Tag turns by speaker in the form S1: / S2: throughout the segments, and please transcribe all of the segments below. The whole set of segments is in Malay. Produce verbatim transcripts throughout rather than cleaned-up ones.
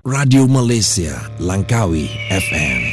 S1: Radio Malaysia, Langkawi F M.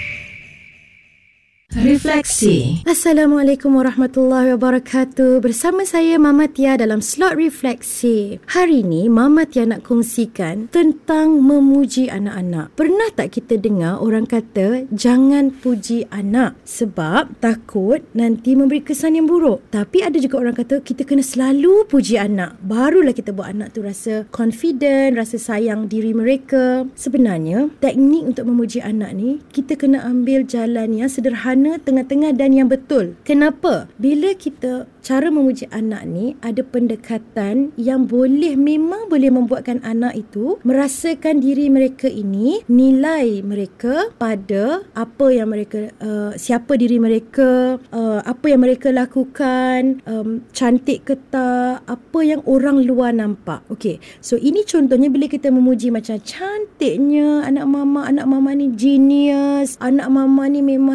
S2: Refleksi.
S3: Assalamualaikum warahmatullahi wabarakatuh. Bersama saya Mama Tia dalam slot Refleksi. Hari ini Mama Tia nak kongsikan tentang memuji anak-anak. Pernah tak kita dengar orang kata jangan puji anak sebab takut nanti memberi kesan yang buruk. Tapi ada juga orang kata kita kena selalu puji anak. Barulah kita buat anak tu rasa confident, rasa sayang diri mereka. Sebenarnya teknik untuk memuji anak ni kita kena ambil jalan yang sederhana, tengah-tengah dan yang betul. Kenapa? Bila kita cara memuji anak ni ada pendekatan yang boleh memang boleh membuatkan anak itu merasakan diri mereka ini, nilai mereka pada apa yang mereka uh, siapa diri mereka, uh, apa yang mereka lakukan, um, cantik ke tak, apa yang orang luar nampak. Okey. So ini contohnya bila kita memuji macam cantiknya anak mama, anak mama ni genius, anak mama ni memang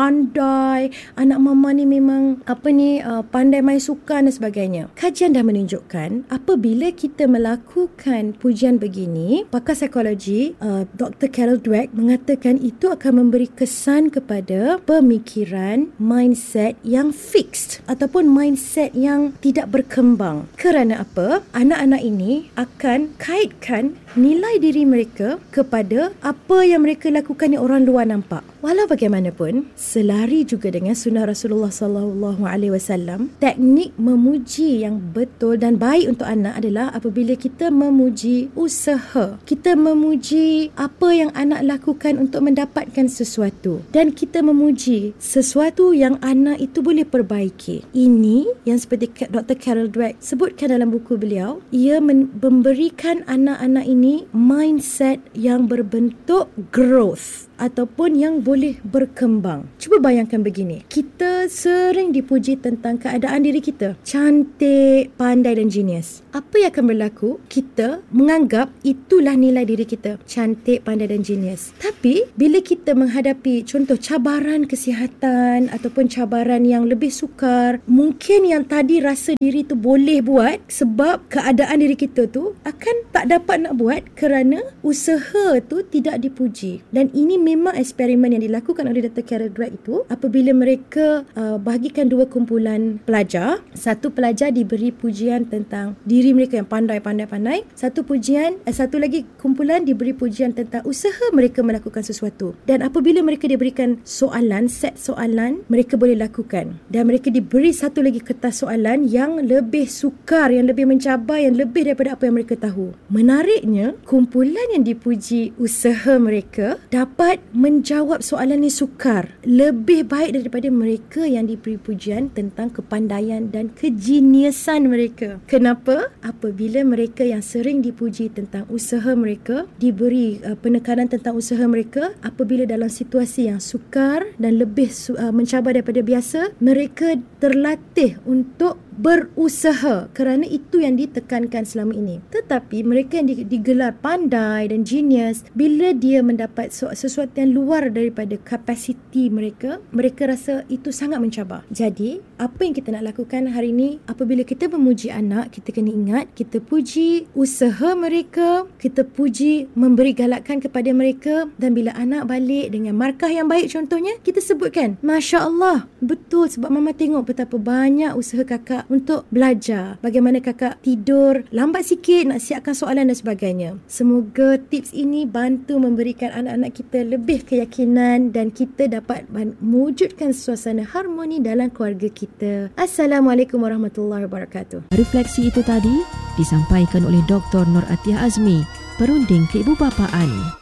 S3: pandai, anak mama ni memang apa ni uh, pandai main sukan dan sebagainya. Kajian dah menunjukkan apabila kita melakukan pujian begini, pakar psikologi uh, Doktor Carol Dweck mengatakan itu akan memberi kesan kepada pemikiran, mindset yang fixed ataupun mindset yang tidak berkembang. Kerana apa? Anak-anak ini akan kaitkan nilai diri mereka kepada apa yang mereka lakukan yang orang luar nampak. Walau bagaimanapun, selari juga dengan sunnah Rasulullah sallallahu alaihi wasallam, teknik memuji yang betul dan baik untuk anak adalah apabila kita memuji usaha. Kita memuji apa yang anak lakukan untuk mendapatkan sesuatu. Dan kita memuji sesuatu yang anak itu boleh perbaiki. Ini yang seperti Doktor Carol Dweck sebutkan dalam buku beliau, ia memberikan anak-anak ini mindset yang berbentuk growth ataupun yang boleh berkembang. Cuba bayangkan begini. Kita sering dipuji tentang keadaan diri kita. Cantik, pandai dan genius. Apa yang akan berlaku? Kita menganggap itulah nilai diri kita. Cantik, pandai dan genius. Tapi, bila kita menghadapi contoh cabaran kesihatan ataupun cabaran yang lebih sukar, mungkin yang tadi rasa diri tu boleh buat sebab keadaan diri kita tu akan tak dapat nak buat kerana usaha tu tidak dipuji. Dan ini memang eksperimen yang dilakukan oleh Doktor Carol Dweck itu apabila mereka uh, bahagikan dua kumpulan pelajar. Satu pelajar diberi pujian tentang diri mereka yang pandai-pandai-pandai. Satu pujian, eh, satu lagi kumpulan diberi pujian tentang usaha mereka melakukan sesuatu. Dan apabila mereka diberikan soalan, set soalan, mereka boleh lakukan. Dan mereka diberi satu lagi kertas soalan yang lebih sukar, yang lebih mencabar, yang lebih daripada apa yang mereka tahu. Menariknya, kumpulan yang dipuji usaha mereka dapat menjawab soalan yang sukar lebih baik daripada mereka yang diberi pujian tentang kepandaian dan kejeniusan mereka. Kenapa? Apabila mereka yang sering dipuji tentang usaha mereka diberi uh, penekanan tentang usaha mereka, apabila dalam situasi yang sukar dan lebih uh, mencabar daripada biasa, mereka terlatih untuk berusaha kerana itu yang ditekankan selama ini. Tetapi mereka yang digelar pandai dan genius, bila dia mendapat sesuatu yang luar daripada kapasiti mereka, mereka rasa itu sangat mencabar. Jadi, apa yang kita nak lakukan hari ini, apabila kita memuji anak, kita kena ingat, kita puji usaha mereka, kita puji memberi galakan kepada mereka, dan bila anak balik dengan markah yang baik contohnya, kita sebutkan, Masya Allah, betul sebab Mama tengok betapa banyak usaha kakak untuk belajar. Bagaimana kakak tidur lambat sikit nak siapkan soalan dan sebagainya. Semoga tips ini bantu memberikan anak-anak kita lebih keyakinan dan kita dapat mewujudkan suasana harmoni dalam keluarga kita. Assalamualaikum warahmatullahi wabarakatuh.
S2: Refleksi itu tadi disampaikan oleh Doktor Nur Atiyah Azmi, perunding keibubapaan.